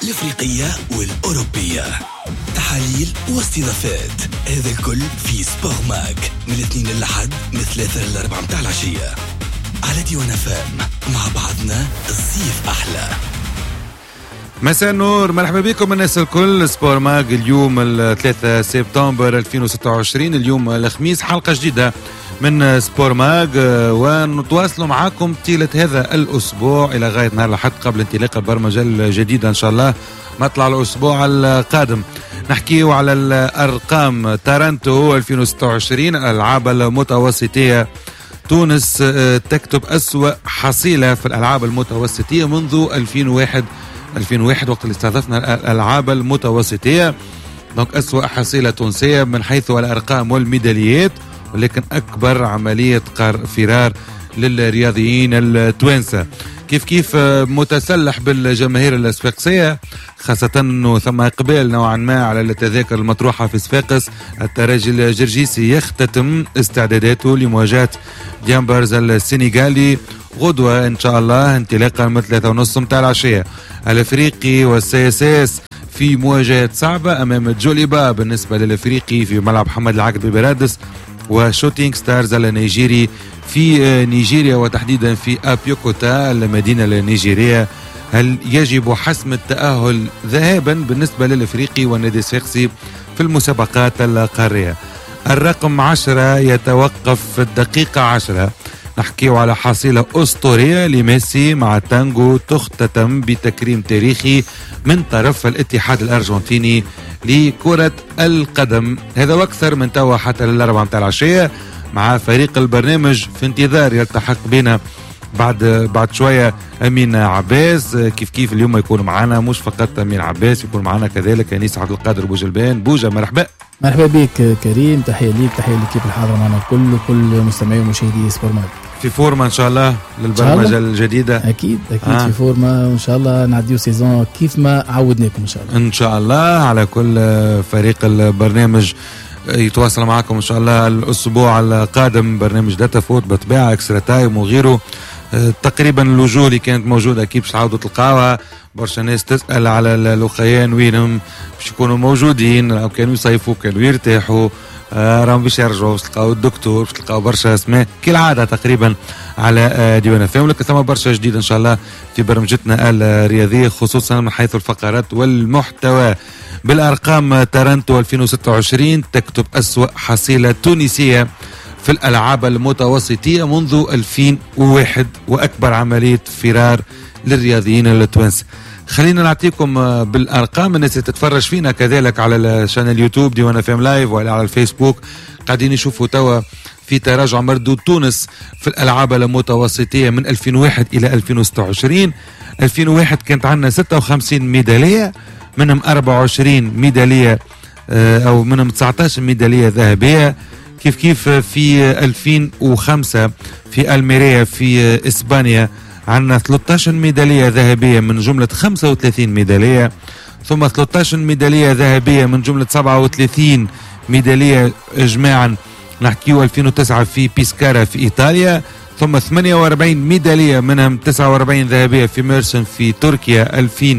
الافريقية والاوروبية، تحاليل واستضافات، هذا الكل في سبور ماك من الاثنين للحد من 3 ل 4 متاع العشية على ديوان فام. مع بعضنا الصيف احلى. مساء النور، مرحبا بكم الناس الكل. سبور ماج اليوم 3 سبتمبر 2026، اليوم الخميس، حلقة جديدة من سبور ماج، ونتواصلوا معاكم طيلة هذا الأسبوع إلى غاية نهار الأحد قبل انطلاق البرمجة الجديدة إن شاء الله مطلع الأسبوع القادم. نحكيو على الأرقام تارانتو 2026، الألعاب المتوسطية. تونس تكتب أسوأ حصيلة في الألعاب المتوسطية منذ 2001 وقت اللي استهدفنا الألعاب المتوسطية. دونك أسوأ حصيلة تونسية من حيث الأرقام والميداليات، ولكن أكبر عملية فرار للرياضيين التوانسة. كيف متسلح بالجماهير الصفاقسية، خاصة أنه ثم إقبال نوعا ما على التذاكر المطروحة في صفاقس. الترجي الجرجيسي يختتم استعداداته لمواجهة جامبرز السنغالي غدوة إن شاء الله انطلاقا من 3:30 متاع العشية. الأفريقي والسياساس في مواجهة صعبة أمام جوليبا بالنسبة للأفريقي في ملعب محمد العقد ببرادس، وشوتينغ ستارز النيجيري في نيجيريا وتحديدا في أبيوكوتا المدينة النيجيرية. هل يجب حسم التأهل ذهابا بالنسبة للأفريقي والنادي الصفاقسي في المسابقات القارية؟ الرقم 10 يتوقف في الدقيقة 10. نحكيو على حصيلة أسطورية لميسي مع تانجو تختتم بتكريم تاريخي من طرف الاتحاد الأرجنتيني لكرة القدم. هذا واكثر من توا حتى للأربعة متاع العشية مع فريق البرنامج في انتظار يلتحق بنا بعد شوية أمين عباس. كيف اليوم يكون معنا مش فقط أمين عباس، يكون معنا كذلك أنيس عبد القادر بوجلبان. بوجا مرحبا. مرحبا بك كريم، تحية ليك، تحية لكيف الحاضر معنا الكل وكل مستمعي ومشاهدي سبور ماج. في فورما إن شاء الله للبرمجة الجديدة؟ أكيد في فورما، وإن شاء الله نعديو سيزون كيف ما عودناكم إن شاء الله. إن شاء الله على كل فريق البرنامج يتواصل معكم إن شاء الله الأسبوع القادم. برنامج داتا فوت بطبيعة اكسترا تايم وغيره. تقريبا الوجوه اللي كانت موجودة أكيد باش تعاودوا تلقاوها. برشا ناس تسأل على الأخيان وينهم باش يكونوا موجودين، أو كانوا يصيفوا كانوا يرتاحوا، راهم باش يرجعوا، باش تلقاو الدكتور، باش تلقاو برشا اسماء كالعادة تقريبا على ديوان فهم. لكن ثم برشا جديد إن شاء الله في برمجتنا الرياضية، خصوصا من حيث الفقرات والمحتوى. بالأرقام تارانتو 2026 تكتب أسوأ حصيلة تونسية في الألعاب المتوسطية منذ 2001 وأكبر عملية فرار للرياضيين التوانسة. خلينا نعطيكم بالأرقام. الناس اللي تتفرج فينا كذلك على الشانل يوتيوب ديوان فام لايف ولا على الفيسبوك قاعدين يشوفوا توا في تراجع مردود تونس في الألعاب المتوسطية من 2001 إلى 2026. 2001 كانت عندنا 56 ميدالية، منهم 24 ميدالية أو منهم 19 ميدالية ذهبية. كيف في 2005 في الميريا في إسبانيا عندنا 13 ميدالية ذهبية من جملة 35 ميدالية، ثم 13 ميدالية ذهبية من جملة 37 ميدالية إجماعا. نحكيو 2009 في بيسكارا في إيطاليا، ثم 48 ميدالية منهم 49 ذهبية في ميرسن في تركيا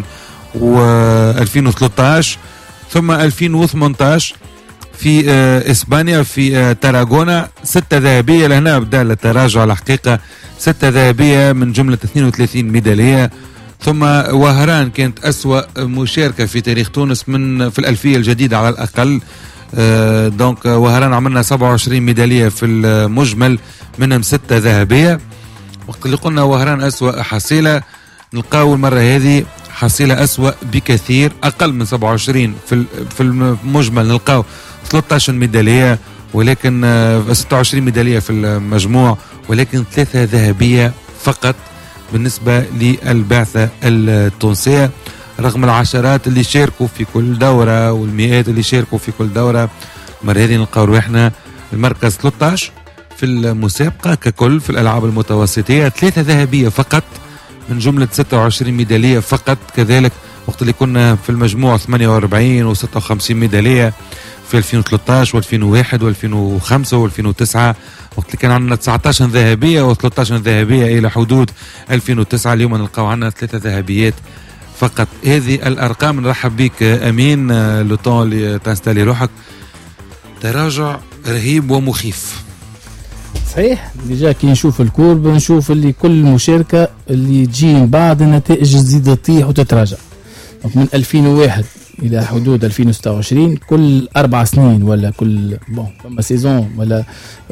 2013، ثم 2018 في إسبانيا في تاراغونا 6 ذهبية. لهنا بدأ التراجع الحقيقة، 6 ذهبية من جملة 32 ميدالية. ثم وهران كانت أسوأ مشاركة في تاريخ تونس في الألفية الجديدة على الأقل. دونك وهران عملنا 27 ميدالية في المجمل، منهم 6 ذهبية. وقت اللي قلنا وهران أسوأ حصيلة، نلقاو المرة هذه حصيلة أسوأ بكثير، أقل من 27 في المجمل نلقاو 13 ميدالية، ولكن 26 ميدالية في المجموع، ولكن 3 ذهبية فقط بالنسبة للبعثة التونسية، رغم العشرات اللي شاركوا في كل دورة والمئات اللي شاركوا في كل دورة. مرة هذه نلقاو روحنا المركز 13 في المسابقة ككل في الألعاب المتوسطية، 3 ذهبية فقط من جملة 26 ميدالية فقط. كذلك وقت اللي كنا في المجموع 48 و56 ميدالية في 2013 و2001 و2005 و2009، وقت اللي كان عندنا 19 ذهبية و13 ذهبية إلى حدود 2009. اليوم نلقاو عندنا 3 ذهبيات فقط. هذه الارقام. نرحب بك امين لو طون اللي تنستالي روحك. تراجع رهيب ومخيف. صحيح. ديجا كي نشوف الكورب نشوف اللي كل مشاركه اللي تجي من بعد النتائج تزيد تطيح وتتراجع. من 2001 الى حدود 2026 كل 4 سنين ولا كل فما سيزون ولا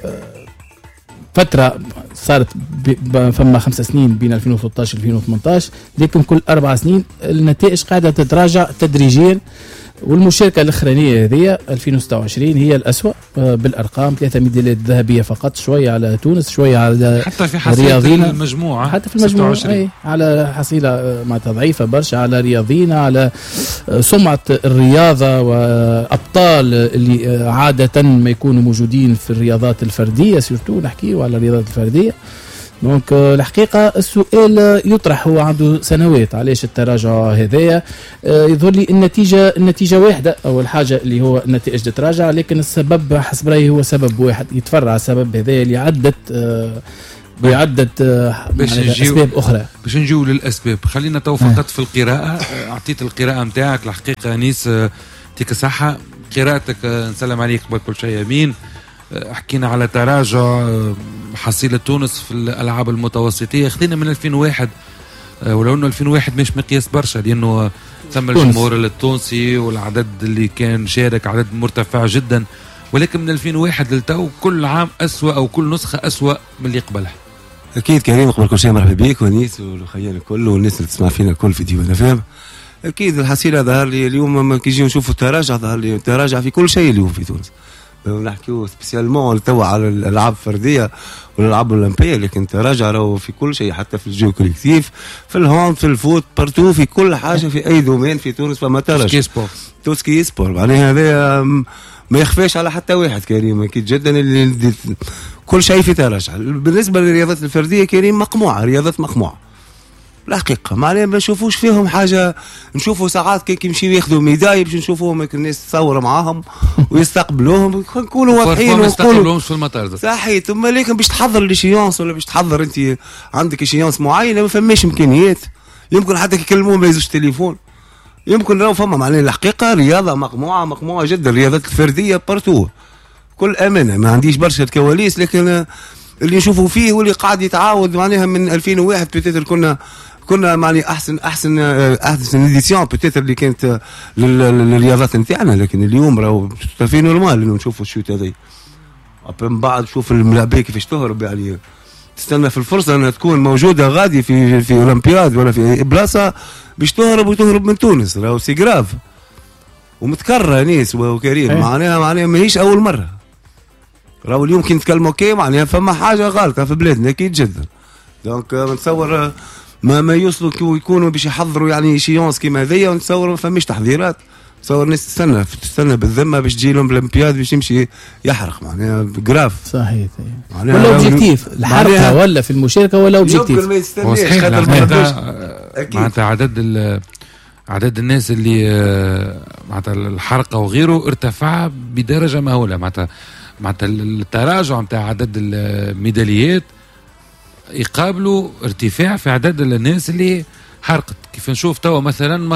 فتره صارت فما 5 سنين بين 2013 و 2018 لكن كل 4 سنين النتائج قاعده تتراجع تدريجيا. والمشاركة الأخرانية هذه 2026 هي الأسوأ بالأرقام. 3 ميداليات ذهبية فقط. شوية على تونس شوية على حتى في حصيلة المجموعة حتى في المجموعة على حصيلة معناتها ضعيفة برشا على رياضيين على سمعة الرياضة وأبطال اللي عادة ما يكونوا موجودين في الرياضات الفردية سورتو نحكيه على الرياضات الفردية. دونك الحقيقة السؤال يطرح هو عنده سنوات علاش التراجع هذايا. يظهر لي النتيجة واحدة. أول حاجة اللي هو النتائج تتراجع لكن السبب حسب رأيي هو سبب واحد يتفرع السبب هذايا اللي عدت أسباب أخرى. باش نجيو للأسباب خلينا تو فقط في القراءة. أعطيت القراءة متاعك الحقيقة أنيس تيك صحة قراءتك. نسلم عليك قبل كل شيء أمين. حكينا على تراجع حصيلة تونس في الألعاب المتوسطية. خذينا من 2001 ولو أنه 2001 مش مقياس برشا لأنه ثم الجمهور التونسي والعدد اللي كان شارك عدد مرتفع جدا ولكن من 2001 للتو كل عام أسوأ أو كل نسخة أسوأ من اللي قبلها. أكيد كريم قبل كل شيء مرحبا بيك ونيس والخيال الكل والناس اللي تسمع فينا الكل في ديوانا فهم. أكيد الحصيلة ظهر لي اليوم لما كيجي نشوفوا التراجع ظهر لي التراجع في كل شيء اليوم في تونس. نحكيو سبيسيالمون توا على الالعاب الفرديه والالعاب الاولمبيه لكن تراجع راهو في كل شيء حتى في الجو كوليكتيف في الهوند في الفوت بارتو في كل حاجه في اي دومين في تونس فما تراجع. توسكي سبور معناها هذا ما يخفاش على حتى واحد كريم. اكيد جدا اللي كل شيء في تراجع. بالنسبه للرياضات الفرديه كريم مقموعه رياضات مقموعه الحقيقة معناها ما نشوفوش فيهم حاجة. نشوفوا ساعات كي يمشيو ياخذوا ميداي باش نشوفوهم الناس تصور معاهم ويستقبلوهم نكونوا واضحين ونقولوا في المطار صحيح. ثم لكن باش تحضر ليشيونس ولا باش تحضر انت عندك ايشيونس معينة ما فماش امكانيات. يمكن حتى يكلموهم ما يزوج تليفون يمكن لو فما معناها الحقيقة رياضة مقموعة جدا. الرياضات الفردية بارتو كل أمانة ما عنديش برشا الكواليس لكن اللي نشوفوا فيه واللي قاعد يتعاود معناها من 2001 بتتر كنا معني احسن اديسيون بتتر اللي كانت للرياضات نتاعنا. لكن اليوم راهو في نورمال انه نشوفوا الشوت هذا من بعد شوف الملاعبيه كيفاش تهرب يعني تستنى في الفرصه انها تكون موجوده غادي في اولمبياد ولا في بلاصه باش تهرب من تونس. راهو سي جراف ومتكرر ناس وكريم معناها ماهيش اول مره. راهو اليوم كي نتكلموا كي معناها فما حاجه غلطه في بلادنا اكيد جدا. دونك نتصور ما يوصلوا يكونوا باش يحضروا يعني شيونس كيما هذيا ونتصور ما فماش تحضيرات. تصور الناس تستنى بالذمه باش تجي لهم بالامبياد باش يمشي يحرق معناها جراف. صحيح ولا اوبجيكتيف الحرقه ولا في المشاركه ولا اوبجيكتيف. يمكن ما يستناش معناتها عدد الناس اللي معناتها الحرقه وغيره ارتفع بدرجه مهوله. معناتها التراجع نتاع عدد الميداليات يقابلوا ارتفاع في عدد الناس اللي حرقت. كيف نشوف توا مثلا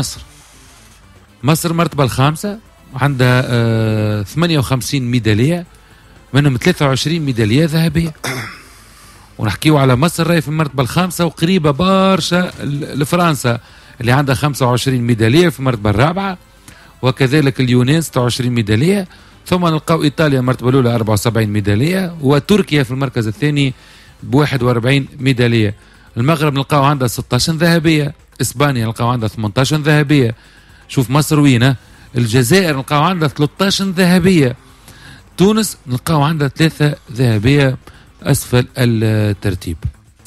مصر مرتبة الخامسة عندها 58 ميدالية منهم 23 ميدالية ذهبية. ونحكيو على مصر راهي في المرتبة الخامسة وقريبة برشا لفرنسا اللي عندها 25 ميدالية في المرتبة الرابعة وكذلك اليونان 26 ميدالية. ثم نلقاو إيطاليا المرتبة الأولى 74 ميدالية وتركيا في المركز الثاني ب41 ميدالية. المغرب نلقاو عندها 16 ذهبية. إسبانيا نلقاو عندها 18 ذهبية. شوف مصر وينه. الجزائر نلقاو عندها 13 ذهبية. تونس نلقاو عندها 3 ذهبية أسفل الترتيب.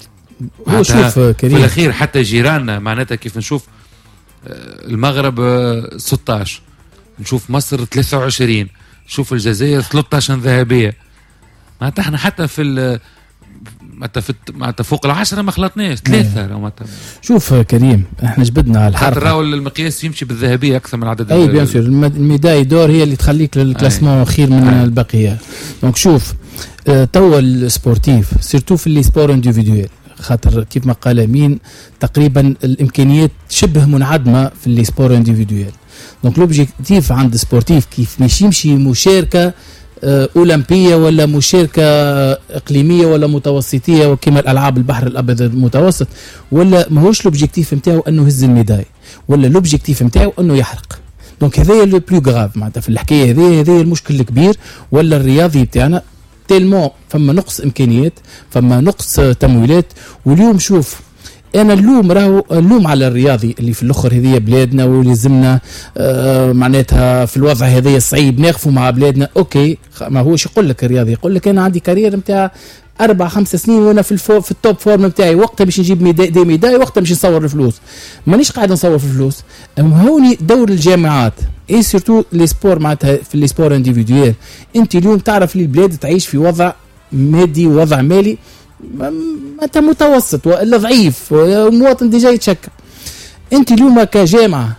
شوف كريم في الأخير حتى جيراننا معناتها كيف نشوف المغرب 16 نشوف مصر 23 نشوف الجزائر 13 ذهبية. معناتها احنا حتى في معناتها فوق 10 ما خلطناش 3. شوف كريم احنا جبدنا على الحركه راهو المقياس يمشي بالذهبيه اكثر من عدد. اي بيان سور الميداي دور هي اللي تخليك للكلاسمون خير من البقيه. دونك شوف توا السبورتيف سيرتو في لي سبور انديفيدويل خاطر كيف ما قال امين تقريبا الامكانيات شبه منعدمه في لي سبور انديفيدويل. دونك لوبجيكتيف عند سبورتيف كيف مش يمشي مشاركه أولمبية ولا مشاركة إقليمية ولا متوسطية وكما الألعاب البحر الأبيض المتوسط، ولا ماهوش لوبجيكتيف نتاعو أنه يهز الميداي، ولا لوبجيكتيف نتاعو أنه يحرق. دونك هذايا لو بلو غراف معناتها في الحكاية هذايا المشكل الكبير. ولا الرياضي بتاعنا تيلمون فما نقص إمكانيات، فما نقص تمويلات. واليوم شوف انا اللوم على الرياضي اللي في الاخر هذه بلادنا ولازمنا معناتها في الوضع هذا الصعيب ناقفوا مع بلادنا. اوكي ما هوش يقول لك الرياضي يقول لك انا عندي كارير نتاع 4-5 سنين وانا في التوب فورم نتاعي، وقتها باش نجيب ميداي وقتها باش نصور الفلوس. مانيش قاعد نصور في الفلوس. هوني دور الجامعات اي سورتو لي سبور معناتها في لي سبور انديفيدويل. انت اليوم تعرف لي البلاد تعيش في وضع مادي ووضع مالي متى متوسط والا ضعيف، المواطن ديجا يتشكى. انت اليوم كجامعه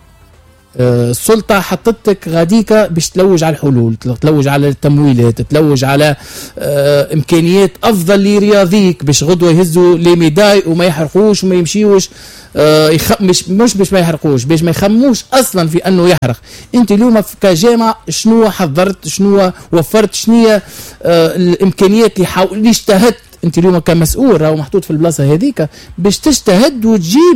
السلطه حطتك غاديكا باش تلوج على الحلول، تلوج على التمويلات، تلوج على امكانيات افضل لرياضيك باش غدوه يهزوا لي ميداي وما يحرقوش وما يمشيوش مش باش ما يحرقوش، باش ما يخموش اصلا في انه يحرق. انت اليوم كجامعه شنو حضرت، شنو وفرت، شنو الامكانيات اللي اجتهدت انت اليوم كمسؤول راهو محطوط في البلاصه هذيك باش تجتهد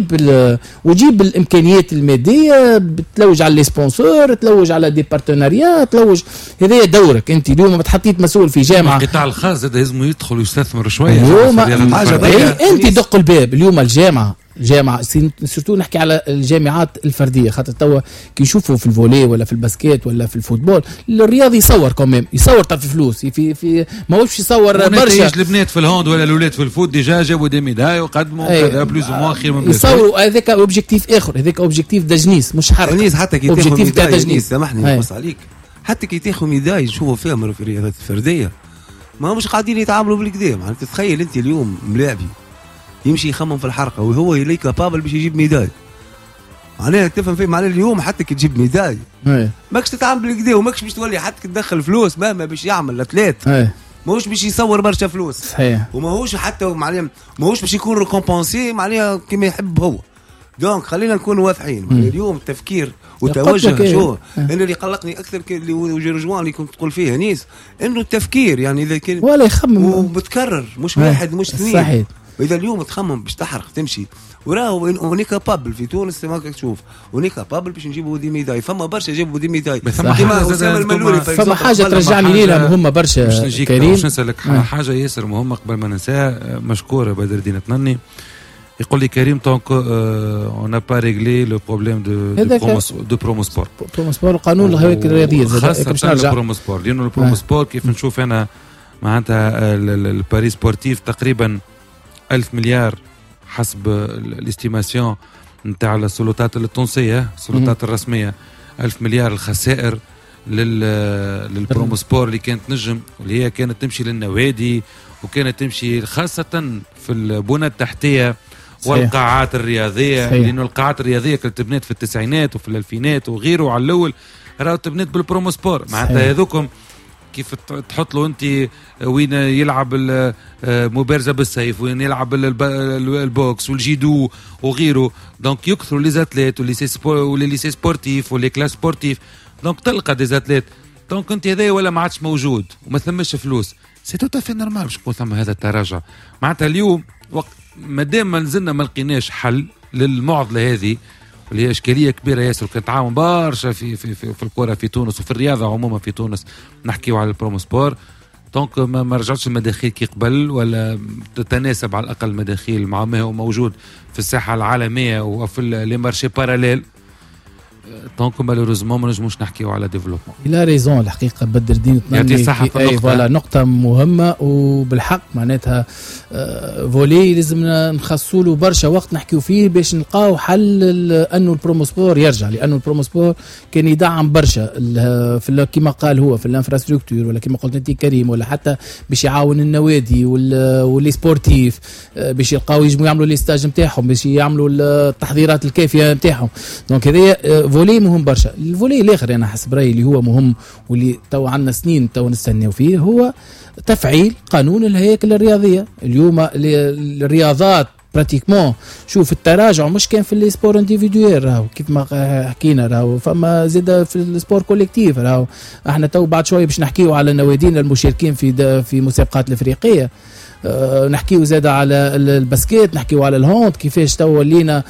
وتجيب الامكانيات الماديه، تلوج على لي سبونسور، تلوج على دي بارتناريات، تلوج. هذا دورك انت اليوم. ما تحطيت مسؤول في جامعه القطاع الخاص هذا لازم يدخل ويستثمر شويه اليوم. انت دق الباب اليوم الجامعه سورتو نحكي على الجامعات الفرديه، خاطر توا كي يشوفوا في الفولي ولا في الباسكيت ولا في الفوتبول الرياضي يصور كمان، يصور طرف فلوس في ما هوش يصور برشا. البنات في الهوند ولا الاولاد في الفوت ديجا جابوا دي ميداي وقدموا كذا بلوز مو خير من يصوروا. هذاك اوبجيكتيف اخر، هذاك اوبجيكتيف دجنيس مش حرق. تجنيس حتى كي تاخذ ميداي سامحني نقص عليك، حتى كي تاخذ ميداي نشوفوا فيها مرة في الرياضات الفرديه ما مش قاعدين يتعاملوا بالكدا. معناتها تخيل انت اليوم ملاعبي يمشي يخمم في الحرقه وهو يلي كابابل باش يجيب ميداي. معناها تفهم فيه معناها اليوم حتى كي تجيب ميداي ماكش تتعامل بالكدا وماكش باش تولي حتى تدخل فلوس مهما باش يعمل الاتليت ماهوش باش يصور برشا فلوس صحيح، وماهوش حتى معناها ماهوش باش يكون ريكومبونسي معناها كما يحب هو. دونك خلينا نكون واضحين. اليوم التفكير وتوجه شو انا اللي قلقني اكثر اللي وجرجوان اللي كنت تقول فيه نيس انه التفكير يعني اذا كان ولا يخمم ومتكرر مش واحد مش اثنين. صحيح. واذا اليوم تخمم باش تحرق تمشي وراهو اوني كابابل في تونس ما تشوف اوني كابابل باش نجيبوا دي ميداي. فما برشا جابوا دي ميداي. فما حاجه ترجعني ليها مهمه برشا كريم. باش نسالك حاجه ياسر مهمه قبل ما ننساها. مشكوره بدر الدين تنني يقول لي كريم طونك اون نا با ريغلي لو بروبليم دو برومو سبور. برومو سبور قانون الهويه الرياضيه خاصه البرومو سبور، لانه البرومو سبور كيف نشوف انا معناتها الباري سبورتيف تقريبا 1000 مليار حسب الاستيماسيون نتاع السلطات التونسيه السلطات الرسميه. 1000 مليار الخسائر للبرومو سبور اللي كانت نجم واللي هي كانت تمشي للنوادي وكانت تمشي خاصه في البنى التحتيه والقاعات الرياضيه. لانه القاعات الرياضيه كانت تبنيت في التسعينات وفي الالفينات وغيره على الاول راهو تبنيت بالبرومو سبور. معناتها هذوكم كيف تحط له انت وين يلعب المبارزه بالسيف وين يلعب البوكس والجيدو وغيره. دونك يكثروا لي زاتليت ولي ليسي سبورتيف ولي كلاس سبورتيف. دونك تلقى دي زاتليت. دونك انت هذا ولا ما عادش موجود وما ثمش فلوس. سي تو في نورمال باش نقول ثم هذا التراجع. معناتها اليوم وقت مادام ما نزلنا ما لقيناش حل للمعضله هذه اللي هي اشكاليه كبيره ياسر وكانت تعاون برشا في الكره في تونس وفي الرياضه عموما في تونس. نحكيو على البرومو سبور. دونك ما رجعتش المداخيل كي قبل ولا تتناسب على الاقل المداخيل مع ما هو موجود في الساحه العالميه وفي لي مارشي باراليل. دونك مالوريزمون ما نجموش نحكيو على ديفلوبمون. لا ريزون الحقيقه بدر الدين يعطي صحه في النقطه. فوالا نقطه مهمه وبالحق معناتها فولي لازمنا نخصوا له برشا وقت نحكيو فيه باش نلقاو حل انه البرومو سبور يرجع. لانه البرومو سبور كان يدعم برشا في كما قال هو في الانفراستركتور ولا كما قلت انت كريم ولا حتى باش يعاون النوادي واللي سبورتيف باش يلقاو يجموا يعملوا لي ستاج نتاعهم باش يعملوا التحضيرات الكافيه نتاعهم. دونك هذه فولي فولي مهم برشا. الفولي الاخر انا حسب رايي اللي هو مهم واللي تو عندنا سنين تو نستناو فيه هو تفعيل قانون الهياكل الرياضيه. اليوم الرياضات براتيكمون شوف التراجع مش كان في السبور انديفيدويل راهو كيف ما حكينا راهو فما زاد في السبور كوليكتيف راهو احنا تو بعد شويه باش نحكيو على نوادينا المشاركين في مسابقات الافريقيه نحكيو زاد على الباسكيت نحكيو على الهوند كيفاش تو ولينا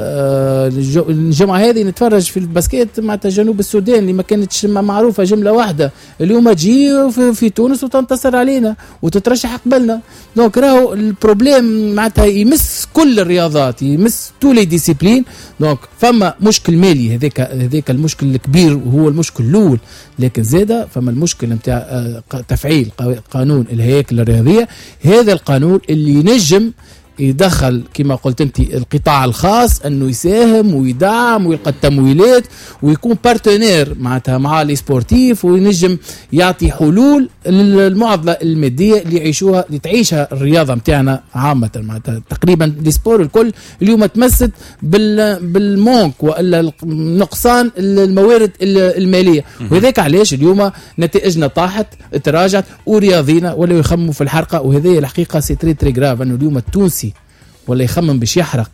الجمعه هذه نتفرج في الباسكيت مع جنوب السودان اللي ما كانتش معروفه جمله واحده اليوم تجي في تونس وتنتصر علينا وتترشح قبلنا. دونك راهو البروبليم معناتها يمس كل الرياضات يمس تولي ديسيبلين. دونك فما مشكل مالي هذاك المشكل الكبير وهو المشكل الاول لكن زاده فما المشكل نتاع تفعيل قانون الهياكل الرياضيه. هذا القانون اللي ينجم يدخل كما قلت انت القطاع الخاص انه يساهم ويدعم ويلقى التمويلات ويكون بارتنير معناتها مع لي سبورتيف وينجم يعطي حلول للمعضله الماديه اللي يعيشوها اللي تعيشها الرياضه نتاعنا عامه. معناتها تقريبا لي سبور الكل اليوم تمست بالمونك والا نقصان الموارد الماليه وهذاك علاش اليوم نتائجنا طاحت تراجعت ورياضينا ولا يخموا في الحرقه. وهذه الحقيقه سي تري تري غراف انه اليوم التونسي ولا يخمم باش يحرق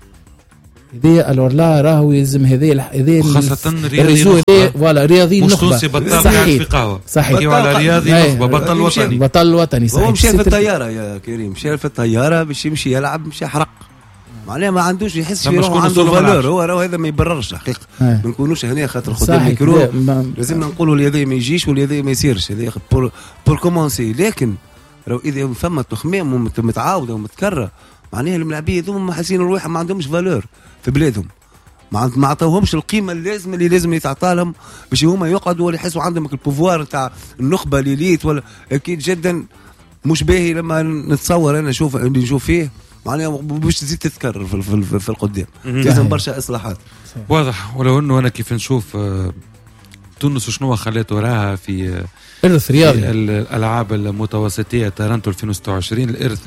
هذه الور لا راهو يلزم هذه خاصة رياضي ولا رياضي مش نخبة تونسي بطل قاعد في قهوة صحيح على رياضي نخبة بطل وطني صحيح. هو مشى في الطيارة يا كريم مشى في الطيارة باش يمشي يلعب مش يحرق معناها ما عندوش يحس في روحه عنده فالور هو راهو هذا ما يبررش حقيقة ما نكونوش هنا خاطر خدام الميكرو لازمنا نقولوا اليدي ما يجيش واليدي ما يصيرش هذا بور كومونسي. لكن راهو اذا فما تخمام متعاوده ومتكرره معناها الملاعبيه ذوما حاسين روحهم ما عندهمش فالور في بلادهم ما عطاوهمش القيمه اللازمه اللي لازم يتعطى لهم باش هما يقعدوا ولا يحسوا عندهم البوفوار نتاع النخبه ليليت ولا اكيد جدا مش باهي لما نتصور انا نشوف فيه معناها باش تزيد تتكرر في القدام لازم برشا اصلاحات واضح. ولو انه انا كيف نشوف تونس شنو خلات وراها في إرث رياضي الألعاب المتوسطية تارانتو 2026 الإرث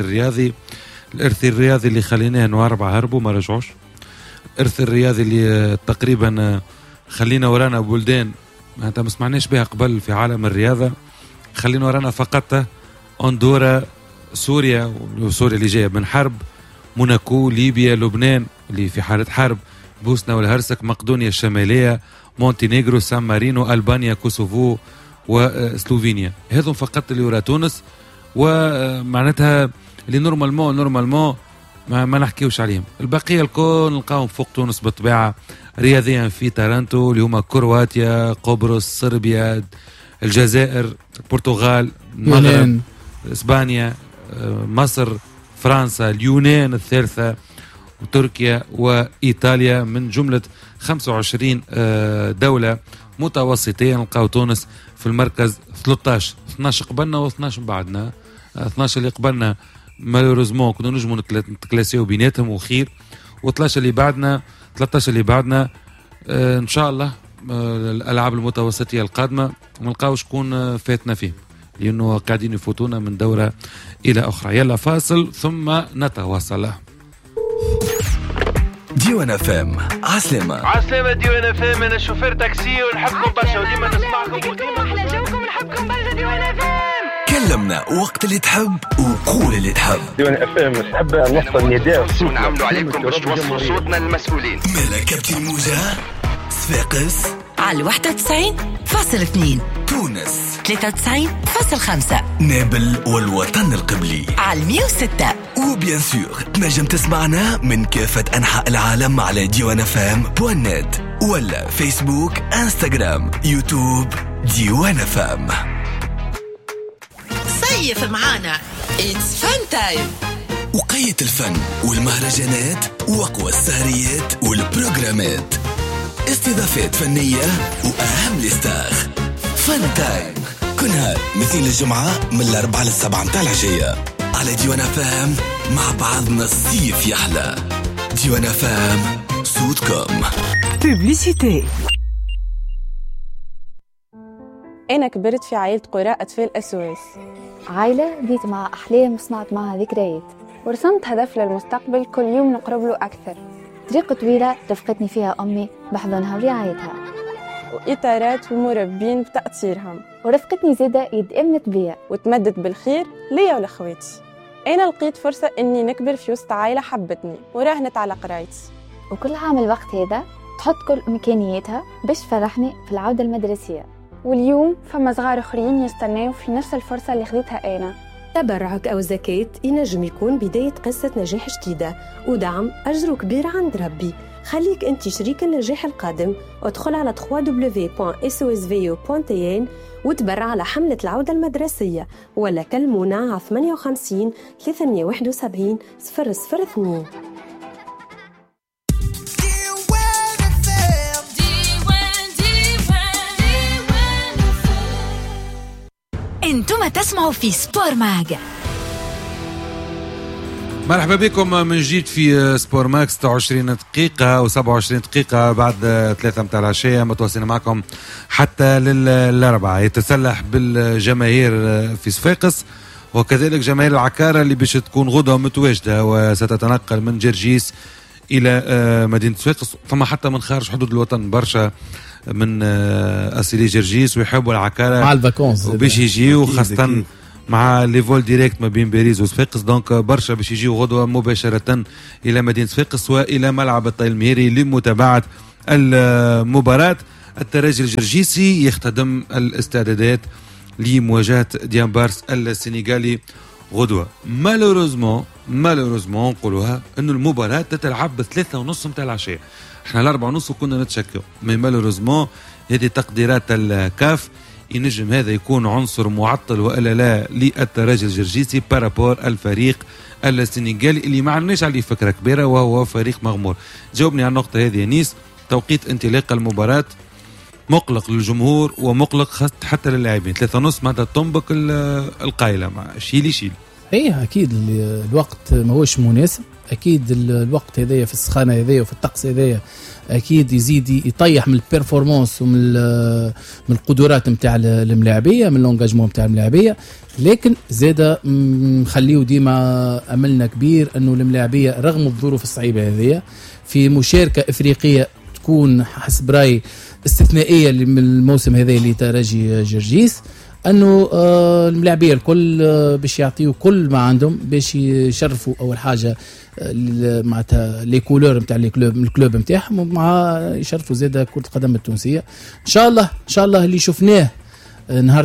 الرياضي اللي خليناه انه 4 هربوا ما رجعوش. الإرث الرياضي اللي تقريبا خلينا ورانا بلدان ما سمعناش بها قبل في عالم الرياضة خلينا ورانا فقط أندورا سوريا اللي جاية من حرب موناكو ليبيا لبنان اللي في حالة حرب بوسنا والهرسك مقدونيا الشمالية مونتينيغرو سان مارينو ألبانيا كوسوفو وسلوفينيا. هذم فقط اللي ورا تونس ومعناتها اللي نورمالمون ما نحكيوش عليهم. البقية الكل نلقاهم فوق تونس بالطبيعة رياضيا في تارانتو اللي هما كرواتيا قبرص صربيا الجزائر البرتغال المغرب اسبانيا مصر فرنسا اليونان الثالثة وتركيا وإيطاليا من جملة 25 دولة متوسطية. نلقاو تونس في المركز 13 12 قبلنا و12 بعدنا 12 اللي قبلنا مالوريزمون كنا نجموا نتكلاسيو بيناتهم وخير و13 اللي بعدنا ان شاء الله الالعاب المتوسطيه القادمه ما نلقاوش شكون فاتنا فيه لانه قاعدين يفوتونا من دوره الى اخرى. يلا فاصل ثم نتواصل. ديوان اف ام عسلامة ديوان اف ام. انا شوفير تاكسي ونحبكم برشا وديما نسمعكم وديما احلى جوكم نحبكم برشا ديوان اف ام. كلمنا وقت اللي تحب وقول اللي تحب. ديوان اف ام نحب نوصل نداء ونعملوا عليكم باش توصلوا صوتنا للمسؤولين. مالا كابتن موجة صفاقس على 91.2 تونس 93.5 نابل والوطن القبلي على 106 وبيان سور تنجم تسمعنا من كافة أنحاء العالم على diwanafm.net ولا فيسبوك انستغرام يوتيوب ديوان فام. صيف معانا It's fun time. وقية الفن والمهرجانات وأقوى السهريات والبروجرامات استضافات فنية وأهم الستار فن تايم كل نهار مثل الجمعة من 4 ل7 متاع العشية على ديوان فام. مع بعضنا الصيف يحلى. ديوان فام صوتكم. بوبليسيتي. أنا كبرت في عائلة قراء أطفال أسواس، عائلة بديت مع أحلام وصنعت معها ذكريات، ورسمت هدف للمستقبل كل يوم نقرب له أكثر. طريق طويلة رفقتني فيها أمي بحضنها ورعايتها، وإطارات ومربين بتقصيرهم، ورفقتني زادة يد أمنت بيا وتمدد بالخير ليا ولخواتي. أنا لقيت فرصة إني نكبر في وسط عائلة حبتني وراهنت على قرايتي، وكل عام الوقت هذا تحط كل إمكانياتها باش تفرحني في العودة المدرسية. واليوم فما صغار آخرين يستناو في نفس الفرصة اللي خذيتها أنا. تبرعك أو زكاة ينجم يكون بداية قصة نجاح جديدة، ودعم أجره كبير عند ربي. خليك أنت شريك النجاح القادم، وادخل على www.sosvu.tn وتبرع على حملة العودة المدرسية، ولا كلمونا على 58 371 002. انتم تسمعوا في سبور ماج. مرحبا بكم من جديد في سبور ماك. 26 دقيقة و27 دقيقة بعد 3 متاع العشية، متواصلين معكم حتى للأربعة. يتسلح بالجماهير في صفاقس وكذلك جماهير العكارة اللي باش تكون غدوة متواجدة وستتنقل من جرجيس إلى مدينة صفاقس. ثم حتى من خارج حدود الوطن برشا من أصلي جرجيس ويحبوا العكارة مع الفاكونس وباش يجيو، خاصة مع لي فول ديريكت ما بين باريس وصفاقس. دونك برشا باش يجيو غدوة مباشرة إلى مدينة صفاقس وإلى ملعب الطايل المهيري لمتابعة المباراة. الترجي الجرجيسي يختدم الاستعدادات لمواجهة ديانبارس السنغالي غدوة. مالوروزمون نقولوها انه المباراة تتلعب ب3:30 متاع العشية. احنا 4:30 وكنا نتشكوا، مي مالوروزمون هذه تقديرات الكاف ينجم هذا يكون عنصر معطل والا لا للترجي الجرجيسي بارابور الفريق السنغالي اللي ما عندناش عليه فكرة كبيرة وهو فريق مغمور. جاوبني على النقطة هذه يا نيس. توقيت انطلاق المباراة مقلق للجمهور ومقلق حتى للاعبين. 3:30 معناتها تنبك القايلة مع شيلي. ايه اكيد الوقت ما هوش مناسب. اكيد الوقت هذايا في السخانه هذايا وفي الطقس هذايا اكيد يزيد يطيح من البيرفورمانس ومن القدرات نتاع الملاعبيه، من لونجاجمون نتاع الملاعبيه. لكن زاده نخليو ديما املنا كبير انه الملاعبيه رغم الظروف الصعيبه هذيا في مشاركه افريقيه تكون حسب راي استثنائيه من الموسم هذا اللي ترجي جرجيس، انه الملاعبيه الكل باش يعطيوا كل ما عندهم باش يشرفوا اول حاجه معناتها لي كولور نتاع الكلوب نتاعهم، ومع يشرفوا زاده كره القدم التونسيه. ان شاء الله اللي شفناه نهار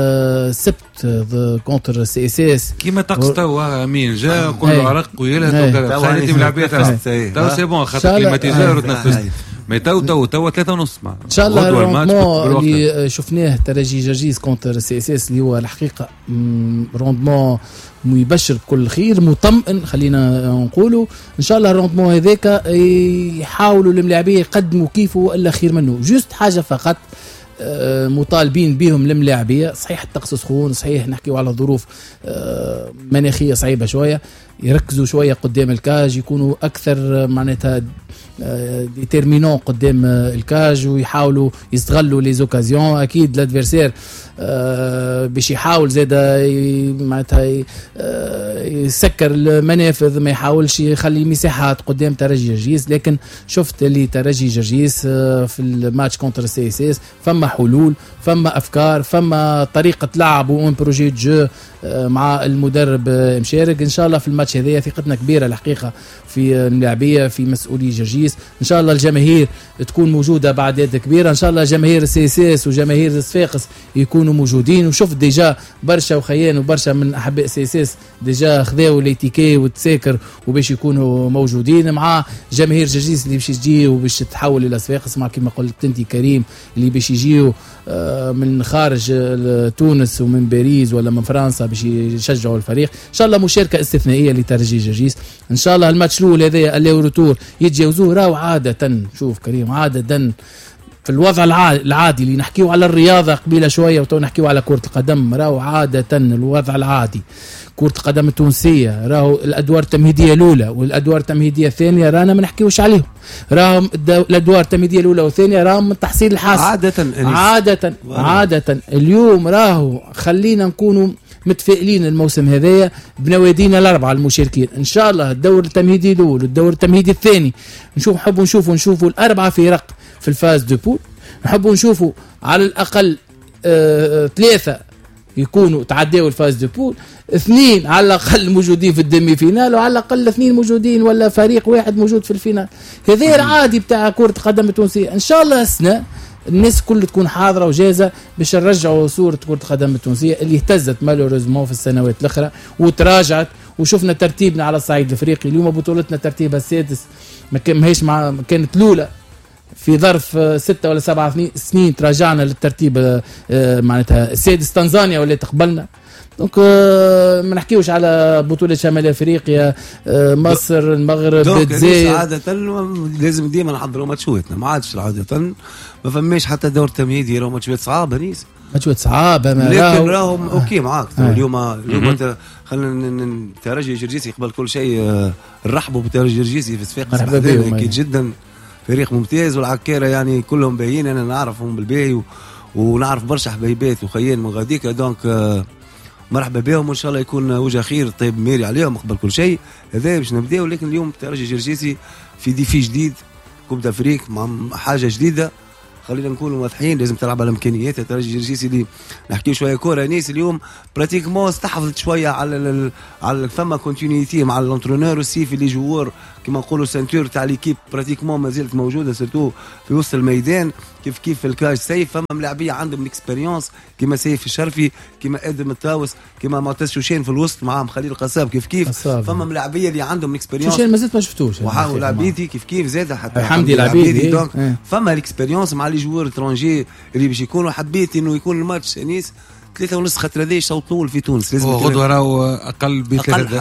السبت كونتر سي اس اس كيما طقس توا امين جا كله عرق ويلها خليتي ملاعبيه تو سي بون خاطر كليماتيزور وتنفذ. مي تو 3:30 ان شاء الله. الروندمون اللي شفناه ترجي جرجيس كونتر سي اس اس اللي هو الحقيقه روندمون يبشر بكل خير، مطمئن خلينا نقولوا. ان شاء الله الروندمون هذاك يحاولوا الملاعبيه يقدموا كيفه والا خير منه. جوست حاجه فقط مطالبين بهم الملاعبيه، صحيح الطقس سخون، صحيح نحكيو على ظروف مناخيه صعيبه شويه، يركزوا شويه قدام الكاج، يكونوا اكثر معناتها ديتيرمينون قدام الكاج ويحاولوا يستغلوا لي زوكازيون. اكيد الادفيرسير باش يحاول زاده معناتها يسكر المنافذ، ما يحاولش يخلي مساحات قدام ترجي جرجيس. لكن شفت اللي ترجي جرجيس في الماتش كونتر سي اس اس فما حلول، فما افكار، فما طريقه لعب وان بروجي جو مع المدرب مشارك. ان شاء الله في الماتش هذايا ثقتنا كبيره الحقيقه في الملاعبيه في مسؤولي جرجيس. ان شاء الله الجماهير تكون موجوده بعدد كبيره، ان شاء الله جماهير السي اس اس وجماهير صفاقس يكونوا موجودين. وشوف ديجا برشا وخيان وبرشا من احباء السي اس اس ديجا خذاو ليتيكي والتساكر وباش يكونوا موجودين مع جماهير جرجيس اللي باش تجي وباش تتحول الى صفاقس، مع كما قلت انت كريم اللي باش يجيو من خارج تونس ومن باريس ولا من فرنسا باش يشجعوا الفريق. ان شاء الله مشاركه استثنائيه لترجي جرجيس. ان شاء الله الماتش الاول هذا اللي روتور يتجاوزوه. راهو عاده شوف كريم عاده في الوضع العادي اللي نحكيو على الرياضه قبيله شويه وتو نحكيو على كره القدم، راهو عاده الوضع العادي كرة القدم التونسية راهو الأدوار التمهيدية الأولى والأدوار التمهيدية الثانية رانا ما نحكيوش عليهم، راهم الأدوار التمهيدية الأولى والثانية راهم من تحصيل الحاصل عادة اليوم. راهو خلينا نكونوا متفائلين الموسم هذايا بنوادينا الأربعة المشاركين. إن شاء الله الدور التمهيدي الأول والدور التمهيدي الثاني نحبوا نشوفوا الأربعة فرق في الفاز دو بول. نحبوا نشوفوا على الأقل 3 يكونوا تعديوا الفاز دو بول، 2 على الأقل موجودين في الدمي فينال، وعلى الأقل 2 موجودين ولا فريق واحد موجود في الفينال. هذا العادي بتاع كرة القدم التونسية. إن شاء الله السنة الناس كل تكون حاضرة وجاهزة باش نرجعوا صورة كرة القدم التونسية اللي اهتزت مالوريزمون في السنوات الأخرى وتراجعت. وشفنا ترتيبنا على الصعيد الأفريقي اليوم بطولتنا ترتيبها السادس، ماهيش كانت الأولى في ظرف 6 ولا 7 سنين تراجعنا للترتيب معناتها السادس. تنزانيا ولا تقبلنا. دونك ما نحكيوش على بطولة شمال افريقيا، مصر، المغرب، الجزائر. عادة لازم ديما نحضروا ماتشواتنا، ما عادش عادة ما فماش حتى دور تمهيدي، راهو ماتشات صعابة نيس، ماتشات صعابة، لكن راهم اوكي معاك. اليوم خلينا الترجي الجرجيسي قبل كل شيء نرحبوا بالترجي الجرجيسي في صفاقس، اكيد جدا فريق ممتاز، والعكارة يعني كلهم باهيين، انا نعرفهم بالباهي ونعرف برشا حبايبات وخيان من غاديك. دونك مرحبا بهم، وان شاء الله يكون وجه خير طيب ميري عليهم قبل كل شيء. هذا باش نبداو. لكن اليوم الترجي الجرجيسي في ديفي جديد، كوب دافريك مع حاجه جديده، خلينا نكونوا واضحين، لازم تلعب على امكانيات الترجي الجرجيسي. اللي نحكي شويه كوره نيس اليوم براتيكمون استحفظت شويه على فما كونتينيتي مع الانترونور والسيف اللي جوار كما نقولوا سنتور تاع ليكيب براتيكمون ما زالت موجوده، سيرتو في وسط الميدان. كيف في الكاج سيف فما ملاعبيه عندهم اكسبيريونس كما سيف الشرفي، كما ادم الطاوس، كما معتز شوشين في الوسط معاهم خليل القصاب. كيف فما ملاعبيه اللي عندهم اكسبيريونس. شوشين مازلت ما شفتوش، وحاول لعبيتي كيف زاد حتى حمدي لعبيتي. دونك فما الاكسبيريونس مع لي جوار ترونجي اللي باش يكونوا. حبيت انه يكون الماتش انيس 3:30 خاطر هذا شوط طول في تونس. لازم غدوه راهو اقل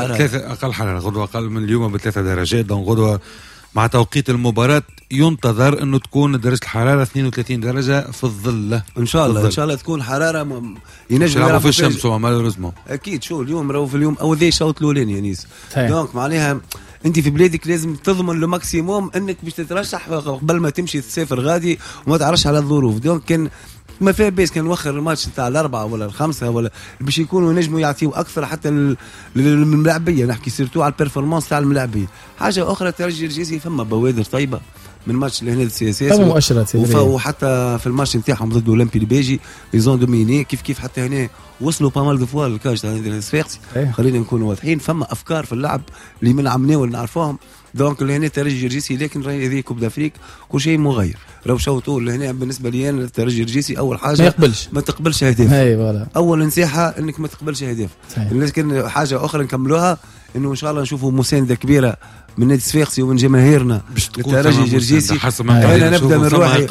اقل حراره، غدوه اقل من اليوم ب3 درجات. دونك غدوه مع توقيت المباراة ينتظر انه تكون درجة الحرارة 32 درجة في الظل. ان شاء الله ان شاء الله تكون حرارة ينجم يلعبوا في الشمس مالوريزمون. اكيد شو اليوم راهو في اليوم او ذي الشوط الاولاني يانيس. دونك معناها انت في بلادك لازم تضمن لو ماكسيموم انك باش تترشح قبل ما تمشي تسافر غادي وما تعرفش على الظروف. دونك كان ما فيها بيس كان نوخر الماتش نتاع 4 ولا 5 ولا باش يكونوا نجموا يعطيوا اكثر حتى للملاعبيه. نحكي سيرتو على البيرفورمانس تاع الملاعبيه. حاجه اخرى الترجي الجرجيسي فما بوادر طيبه من ماتش لهنا السي اس اس وحتى في الماتش نتاعهم ضد اولمبي البيجي ليزون دوميني كيف حتى هنا وصلوا بامال دو فوا للكاج تاع الصفاقسي. خلينا نكونوا واضحين فما افكار في اللعب اللي من عمناه واللي نعرفوهم. دونك لهنا الترجي الجرجيسي لكن راهي هذه كوب دافريك كل شيء مغير. راهو شوطوا لهنا بالنسبه لي انا الترجي الجرجيسي اول حاجه ما تقبلش اهداف. اول نصيحه انك ما تقبلش اهداف. لكن حاجه اخرى نكملوها انه ان شاء الله نشوفوا مسانده كبيره من نادي الصفاقسي ومن جماهيرنا الترجي الجرجيسي. انا نبدا من روحي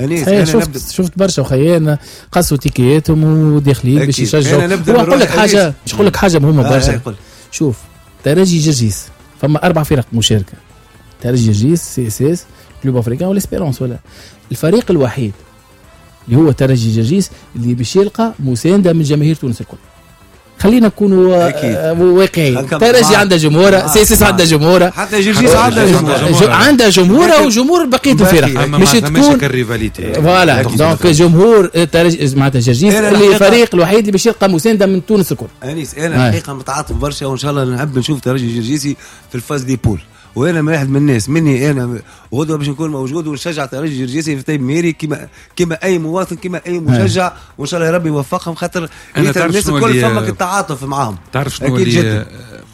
شفت برشا وخيانا قصوا تيكياتهم وداخلين باش يشجعوا. نقول لك حاجه مش نقول لك حاجه مهمه برشا. شوف ترجي جرجيس فما 4 فرق مشاركه، ترجي جرجيس، سي اس اس، كلوب افريكان والاسبيرونس. ولا الفريق الوحيد اللي هو ترجي جرجيس اللي باش يلقى مسانده من جماهير تونس الكل. خلينا نكونوا واقعيين. ترجي عندها جمهورها، سي اس اس عندها جمهورها، حتى جرجيس عندها جمهورها وجمهور بقيه الفرق مش تكون فوالا. دونك جمهور ترجي معناتها جرجيس اللي الفريق الوحيد اللي باش يلقى مسانده من تونس الكل. انيس انا الحقيقه متعاطف برشا وان شاء الله نحب نشوف ترجي جرجيسي في الفاز دي بول. وانا واحد من الناس مني انا غدوه باش نكون موجود ونشجع ترجي جرجيسي في طيب ميري كما اي مواطن كما اي مشجع وان شاء الله يا ربي يوفقهم خاطر الناس الكل فمك التعاطف معاهم. تعرف شنو اللي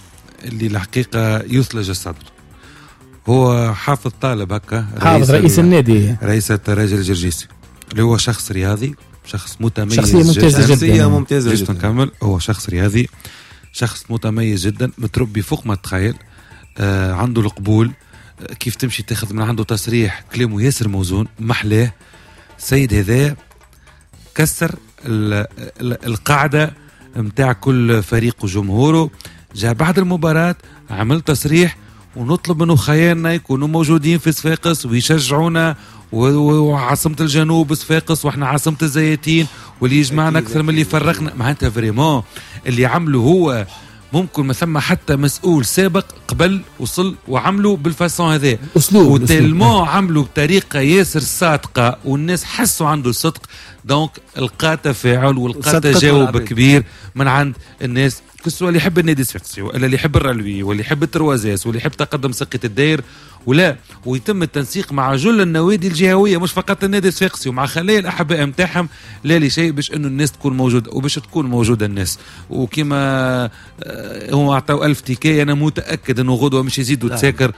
الحقيقه يثلج الصدر هو حافظ طالب هكا حافظ رئيس النادي رئيس الترجي الجرجيسي اللي هو شخص رياضي شخص متميز شخصيه ممتازه جدا. نكمل هو شخص رياضي شخص متميز جدا متربي فوق ما تتخيل. عنده القبول كيف تمشي تاخذ من عنده تصريح كلامه ياسر موزون محلاه. سيد هذا كسر القاعدة متاع كل فريق وجمهوره. جاء بعد المباراة عمل تصريح ونطلب منه خيالنا يكونوا موجودين في صفاقس ويشجعونا وعاصمة الجنوب صفاقس واحنا عاصمة الزياتين واللي يجمعنا أكثر من اللي يفرقنا. معناتها فريمون اللي عمله هو ممكن ما ثم حتى مسؤول سابق قبل وصل وعملوا بالفاسون هذا اسلوب وتلمو عملوا بطريقه ياسر صادقه والناس حسوا عنده صدق، دونك لقى تفاعل ولقى تجاوب كبير من عند الناس، كسوا اللي يحب النادي الصفاقسي ولا اللي يحب الرلوي واللي يحب التروازيس واللي يحب تقدم سقة الداير ولا، ويتم التنسيق مع جل النوادي الجهويه مش فقط النادي الصفاقسي ومع خلايا الاحباء نتاعهم لا لشيء باش انه الناس تكون موجوده وباش تكون موجوده الناس. وكما هم اعطوا 1000 تيكي انا متاكد انه غدوه مش يزيدوا تساكر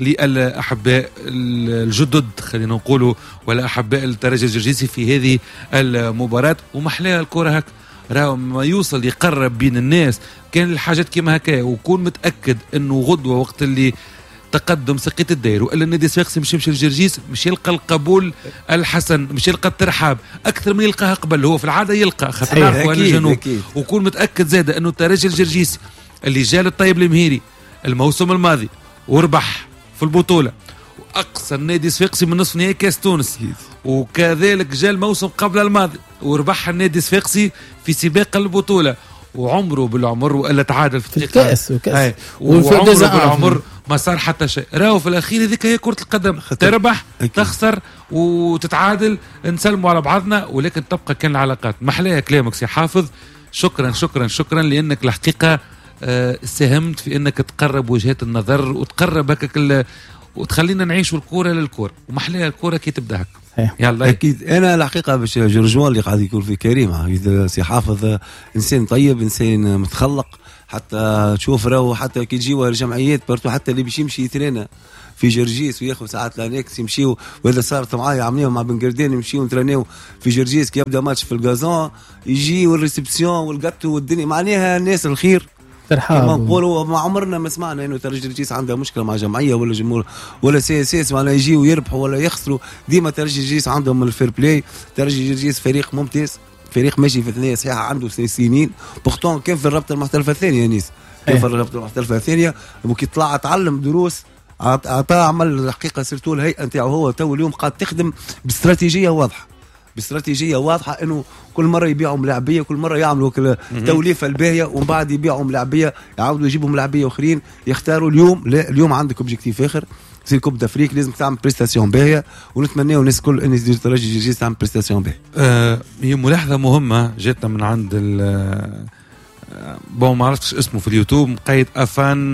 للاحباء الجدد خلينا نقولوا ولا احباء الترجي الجرجيسي في هذه المباراه. ومحلاها الكره هكا راهو ما يوصل يقرب بين الناس كان الحاجات كما هكا، وكون متاكد انه غدوه وقت اللي تقدم سقية الداير والا النادي الصفاقسي مش يمشي الجرجيس مش يلقى القبول الحسن، مش يلقى الترحاب اكثر من يلقاها قبل. هو في العاده يلقى خاطر نعرفوا على الجنوب، وكون متاكد زاده انه الترجي الجرجيسي اللي جال الطيب المهيري الموسم الماضي وربح في البطوله واقصى النادي الصفاقسي من نصف نهائي كاس تونس، وكذلك جاء الموسم قبل الماضي وربح النادي الصفاقسي في سباق البطوله وعمره بالعمر والا تعادل في الكاس وعمره بالعمر ما صار حتى شيء. راهو في الاخير هذيك هي كره القدم، تربح تخسر وتتعادل نسلموا على بعضنا، ولكن تبقى كان العلاقات. محلاها كلامك سي حافظ، شكرا شكرا شكرا لانك الحقيقه ساهمت في انك تقرب وجهات النظر وتقرب هكاك وتخلينا نعيشوا الكوره للكوره، ومحلاها الكوره كي تبدا هكا. يلا اكيد انا الحقيقه باش جورجوان اللي قاعد يقول في كريم سي حافظ انسان طيب انسان متخلق، حتى تشوف راهو حتى كي تجيو الجمعيات برضو حتى اللي باش يمشي يترينا في جرجيس وياخذ ساعات لانكس يمشيو، وإذا صارت معايا عمليهم مع بن قردان يمشيو نترينيو في جرجيس كي يبدا ماتش في الغازون يجي والريسبسيون والقطو والدنيا معناها الناس الخير ترحاب. كما نقولوا ما عمرنا ما سمعنا انه ترجي الجرجيس عندها مشكله مع جمعيه ولا جمهور ولا سي معناها يجيو يربحوا ولا يخسروا، ديما ترجي الجرجيس عندهم الفير بلاي. ترجي الجرجيس فريق ممتاز، فريق ماشي في ثنايا صحيحه عنده 6 سنين بورتون كان في الرابطه المحترفه الثانيه نيس كان في الرابطه المحترفه الثانيه، وكي طلع تعلم دروس عطاه عمل الحقيقه سيرتو الهيئه نتاعو هو تو اليوم قاعد تخدم باستراتيجيه واضحه انه كل مره يبيعوا ملاعبيه، كل مره يعملوا توليفه الباهيه ومن بعد يبيعوا ملاعبيه يعاودوا يجيبوا ملاعبيه اخرين يختاروا اليوم. لا اليوم عندك اوبجيكتيف اخر في كوب دافريك لازم تعمل بريستاسيون باهيه، ونتمناو الناس كل الناس دي ترجي جيجي تعمل بريستاسيون باهيه. هي ملاحظه مهمه جاتنا من عند بون ما عرفتش اسمه في اليوتيوب مقيد افان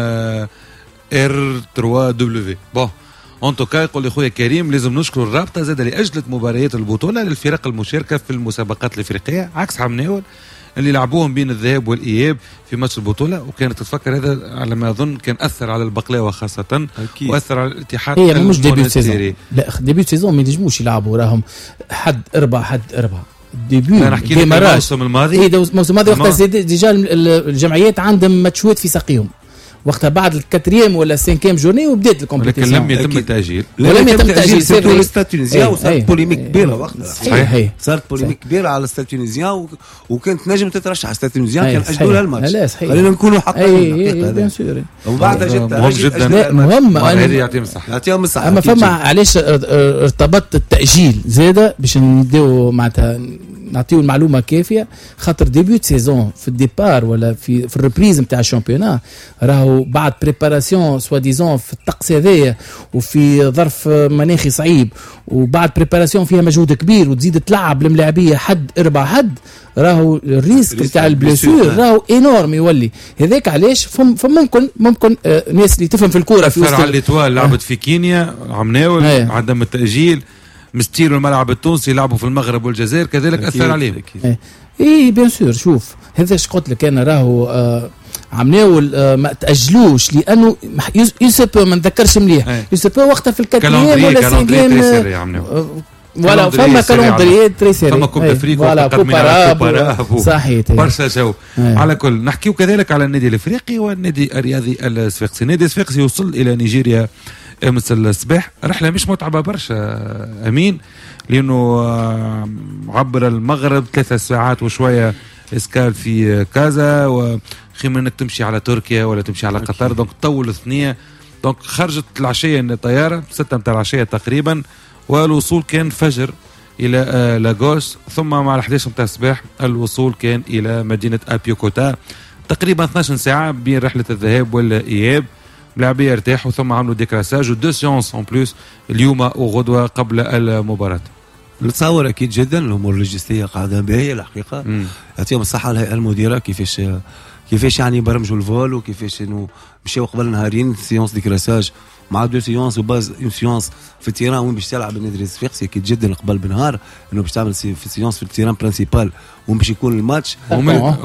R3W بون ان توكا. يقول لي خويا كريم لازم نشكر الرابطه زاد لاجلت مباريات البطوله للفرق المشاركه في المسابقات الافريقيه عكس عمناول اللي لعبوهم بين الذهاب والاياب في ماتش البطوله، وكانت تتفكر هذا على ما اظن كان اثر على البقلاوه خاصه أكيد. واثر على الاتحاد. هي مش ديبيوت سيزون، لا ديبيوت سيزون ما ينجموش يلعبوا راهم حد 4 ديبيوت. انا نحكي لك الموسم الماضي الموسم الماضي وقتها ديجا الجمعيات عندهم ماتشوات في ساقيهم وقتها بعد الكاتريام ولا السانكيام جورني وبدات الكومبيتيشن، لكن لم يتم التأجيل. لم يتم التأجيل سيرتو الاستاد التونسيا وصارت بوليميك كبيره وقتها. صحيح صارت بوليميك كبيره على الاستاد التونسيا وكانت نجم تترشح الاستاد التونسيا كان اجلوا لها الماتش. خلينا نكونوا حقانيين بيان سور. وبعدها جت مهم جدا مهم هذه يعطيهم الصحه. اما فما علاش ارتبط التأجيل زاده باش نديو معناتها نعطيو المعلومه كافيه، خاطر ديبيوت سيزون في الديبار ولا في الريبريز نتاع الشامبيونا راهو بعد بريباراسيون سوا ديزون في الطقس هذايا وفي ظرف مناخي صعيب وبعد بريباراسيون فيها مجهود كبير وتزيد تلعب الملاعبيه حد 4 حد، راهو الريسك نتاع البليسور راهو انورم يولي. هذاك علاش ممكن ناس اللي تفهم في الكوره في وسط على الاتوال لعبت في كينيا عمناول عدم التأجيل، مستير الملعب التونسي لعبوا في المغرب والجزائر كذلك اثر عليهم. اي بيان سور. شوف هذا اش قلت لك انا راهو عمناول ما تاجلوش لانه يوسف ما نذكرش مليح يوسف وقتها في الكاتريام ولا سينجيم ولا فما كالوندري تري سيري فما كوب افريقيا ولا كوباراب صحيح برشا جو. على كل نحكيو كذلك على النادي الافريقي والنادي الرياضي الصفاقسي. النادي الصفاقسي وصل الى نيجيريا امس الصباح، رحله مش متعبه برشا امين لانه عبر المغرب 3 ساعات وشويه اسكال في كازا، وخير انك تمشي على تركيا ولا تمشي على قطر، دونك تطول الثنيه. دونك خرجت العشيه الطياره 6 متاع العشيه تقريبا، والوصول كان فجر الى لاغوس، ثم مع 11 متاع الصباح الوصول كان الى مدينه ابيوكوتا تقريبا 12 ساعه بين رحله الذهاب والاياب. اللاعبيه ارتاحوا ثم عملوا ديكراساج ودو سيونس اون بلوس اليوم وغدوه قبل المباراه. نتصور اكيد جدا الامور اللوجستيه قاعده باهيه الحقيقه. يعطيهم الصحه الهيئه المديره كيفاش يعني برمجوا الفول وكيفاش انه مشاو قبل نهارين سيونس ديكراساج مع دو سيونس وباز اون سيونس في التيران وين باش تلعب النادي الصفاقسي اكيد جدا قبل بنهار انه باش تعمل في سيونس في التيران برينسيبال وين باش يكون الماتش. هو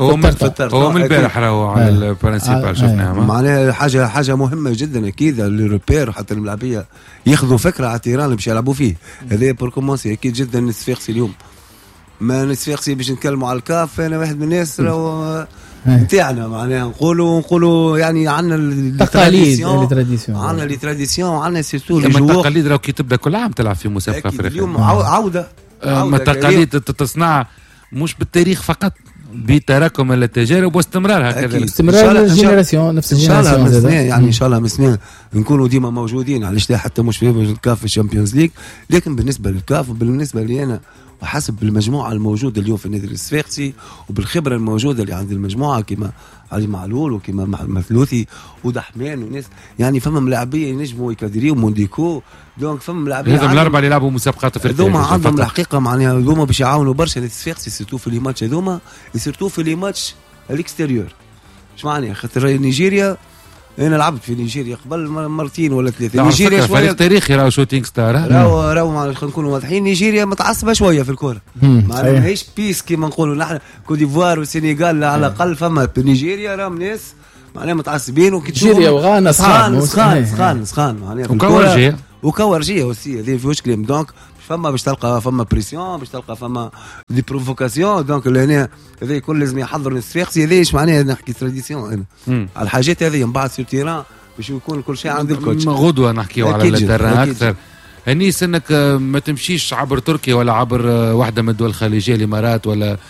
من البارح راهو على البرينسيبال شفناه معناها حاجه مهمه جدا اكيد للروبير حتى الملاعبيه ياخذوا فكره على التيران اللي باش يلعبوا فيه. هذا بور كومونسي اكيد جدا الصفاقسي اليوم ما الصفاقسي باش نتكلموا على الكاف. انا واحد من الناس راهو نتاعنا معناها نقولوا يعني عندنا التقاليد عندنا لي تراديسيون عندنا سيرتو لي جوار. التقاليد راهو كي تبدا كل عام تلعب في مسابقه افريقيه اليوم عوده التقاليد تصنع مش بالتاريخ فقط بتراكم التجارب واستمرارها كذلك. استمرار الجينيراسيون نفس الجينيراسيون يعني ان شاء الله مسنين نكونوا ديما موجودين. علاش لا حتى مش في الكاف في الشامبيونز ليج لكن بالنسبه للكاف وبالنسبه لي انا وحسب المجموعه الموجوده اليوم في النادي الصفاقسي وبالخبره الموجوده اللي عند المجموعه كما علي معلول وكما مثلوثي ودحمان وناس يعني فما ملاعبيه ينجموا يكادريو مونديكو دونك فما ملاعبيه هذوما الاربعه اللي يلعبوا مسابقات افريقيه هذوما عندهم الحقيقه معناها هذوما باش يعاونوا برشا الصفاقسي سيرتو في لي ماتش هذوما سيرتو في لي ماتش الاكستيريور. اش معناها خاطر نيجيريا انا لعبت في نيجيريا قبل مرتين ولا ثلاثه. نيجيريا فريق تاريخي راهو شوتينغ ستار راهو خلينا نكونوا واضحين نيجيريا متعصبه شويه في الكره ماهيش بيس كيما نقولوا نحن كوت ديفوار والسنغال على الاقل فما نيجيريا راهم ناس معناها متعصبين نيجيريا وغانا سخان معناها وكورجيه وسي هذه فيهوش كلام. دونك فما باش تلقى فما بريسيون باش تلقى فما دي بروفوكاسيون. دونك لهنا هذا كل لازم يحضروا الصفاقسي. هذا ايش معناها نحكي تراديسيون انا على الحاجات هذه من بعد سير تيران باش يكون كل شيء عند الكوتش. غدوه نحكيو على التيران اكثر. انيس انك ما تمشيش عبر تركيا ولا عبر واحده من الدول الخليجيه الامارات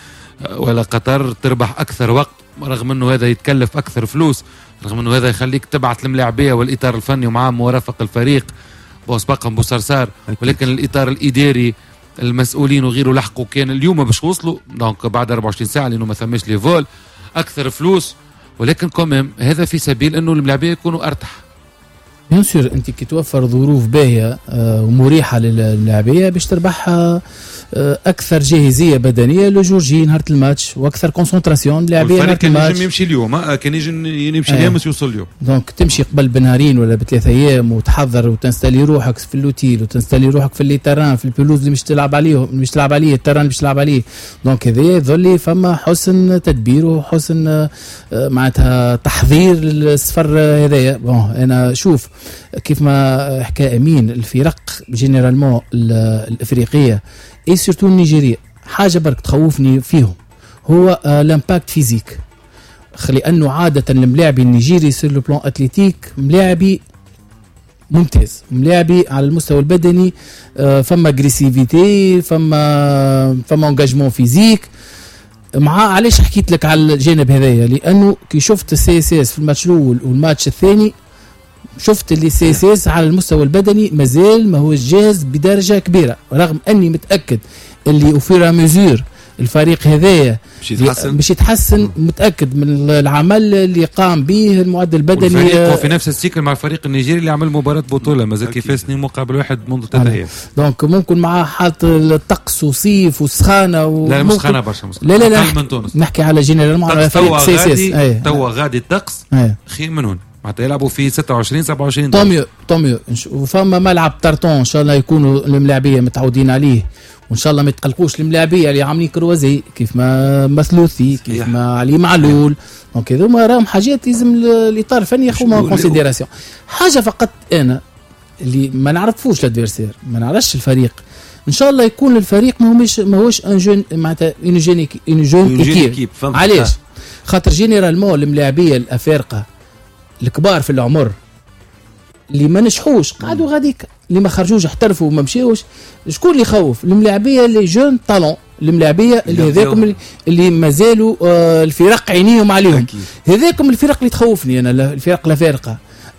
ولا قطر تربح اكثر وقت رغم انه هذا يتكلف اكثر فلوس رغم انه هذا يخليك تبعث الملاعبيه والاطار الفني ومعاه مرافق الفريق بوسباقهم بوصرصار. ولكن الاطار الاداري المسؤولين وغيره لحقوا كان اليوم باش وصلوا دونك بعد 24 ساعه لانه ما ثماش لي فول اكثر فلوس. ولكن كوميم هذا في سبيل انه الملاعبيه يكونوا ارتاح. بيان سور انت كي توفر ظروف باهيه ومريحه للاعبيه باش تربحها اكثر جاهزيه بدنيه لجورجي نهار الماتش واكثر كونسنتراسيون اللاعبيه نهار الماتش. كان يمشي اليوم كان يمشي اليوم يوصل اليوم. دونك تمشي قبل بنهارين ولا بثلاث ايام وتحضر وتنستلي روحك في اللوتيل وتنستلي روحك في اللي تران في البلوز اللي مش تلعب عليه التران اللي مش تلعب عليه. دونك هذا يظل فما حسن تدبير وحسن معناتها تحضير السفر هذايا. بون انا شوف كيف ما حكى امين الفرق جينيرالمون الافريقيه اي سورتو النيجيريا حاجه برك تخوفني فيهم هو لامباكت فيزيك. لانه عاده الملاعبي النيجيري سير لو بلان اتليتيك ملاعبي ممتاز ملاعبي على المستوى البدني فما اغريسيفيتي فما انجاجمون فيزيك مع. علاش حكيت لك على الجانب هذايا لانه كي شفت السي اس اس في الماتش الاول والماتش الثاني شفت اللي سي اس اس على المستوى البدني مازال ما هو جاهز بدرجه كبيره رغم اني متاكد اللي وفيرا ميزور الفريق هذايا باش يتحسن متاكد من العمل اللي قام به المعدل البدني. الفريق في نفس السيكل مع الفريق النيجيري اللي عمل مباراه بطوله مازال كيفاسني مقابل واحد منذ 3 ايام. دونك ممكن مع حالة الطقس وصيف وسخانه لا مش سخانه برشا لا نحكي على جينيرال على فريق سي اس اس توا غادي الطقس خير من هون معناتها يلعبوا في 27 طوميو وفما ملعب طرطون ان شاء الله يكونوا الملاعبيه متعودين عليه وان شاء الله ما يتقلقوش الملاعبيه اللي عاملين كروازي كيف ما مثلوثي كيف ما علي معلول. دونك هذوما راهم حاجات لازم الاطار الفني ياخذوها كونسيديراسيون. حاجه فقط انا اللي ما نعرفوش الادفيرسير ما نعرفش الفريق ان شاء الله يكون الفريق ماهوش ان جون معناتها ان جون ايكيب. علاش خاطر جينيرالمون الملاعبيه الافارقه الكبار في العمر اللي ما نجحوش قعدوا غاديك اللي ما خرجوش احترفوا وما مشيوش شكون اللي يخوف الملاعبيه اللي جون طالون الملاعبيه اللي هذاكم اللي مازالوا الفرق عينيهم عليهم هذاكم الفرق اللي تخوفني انا الفرق الافارقه.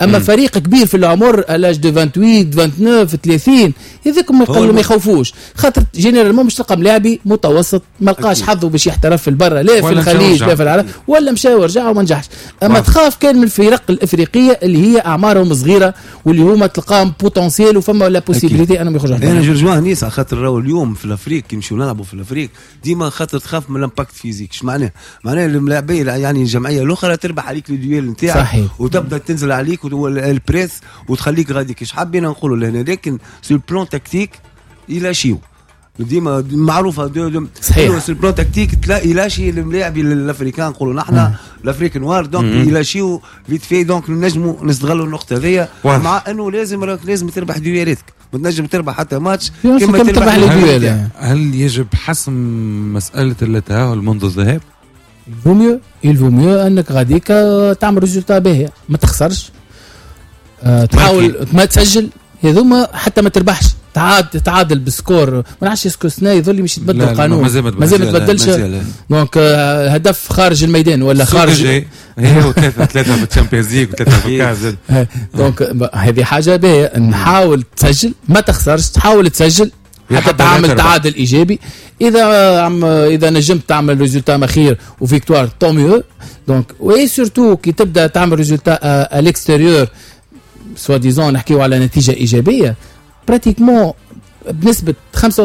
اما فريق كبير في العمر الاج دو 28 29 30 هذاكم ما يخوفوش، خاطر جينيرالمون مش تلقى ملاعبي متوسط ما لقاش حظه باش يحترف في البرة لا في الخليج لا في العرب ولا مشى ورجع وما نجحش. اما تخاف كان من الفرق الافريقيه اللي هي اعمارهم صغيره واللي هما تلقاهم بوتنسيال وفما لا بوسيبيليتي انهم يخرجوا. انا جرجوان نيس خاطر راهو اليوم في الافريق يمشيو نلعبوا في الافريق ديما خاطر تخاف من الامباكت فيزيك. اش معناه الملاعبيه يعني الجمعيه الاخرى تربح عليك الديويل نتاعك وتبدا تنزل عليك البريس وتخليك غادي كيش حابين نقولوا لهنا. لكن سو البلان تكتيك يلاشيو ديما معروفه صحيح سو البلان تكتيك تلاقي يلاشي الملاعبي الافريكان نقولوا نحن الافريك نوار دونك يلاشيو فيت في دونك نجموا نستغلوا النقطه هذيا مع انه لازم تربح ديويلاتك ما تنجم تربح حتى ماتش كما تربح الديويل. هل يجب حسم مساله التاهل منذ الذهاب؟ يلفو ميو انك غاديك تعمل ريزولتا باهي ما تخسرش تحاول ما تسجل هذوما حتى ما تربحش تعادل بسكور ما نعرفش اسكو سنا يظل مش يتبدل القانون مازال ما تبدلش دونك هدف خارج الميدان ولا خارج هي ثلاثه في الشامبيونز ليغ وثلاثه في الكاس دونك هذه حاجه باهيه نحاول تسجل ما تخسرش تحاول تسجل حتى تعمل تعادل ايجابي. اذا نجمت تعمل ريزولتا مخير وفيكتوار طوميو دونك وي سورتو كي تبدا تعمل ريزولتا الاكستيريور سوا ديزون نحكيو على نتيجه ايجابيه براتيكمون بنسبه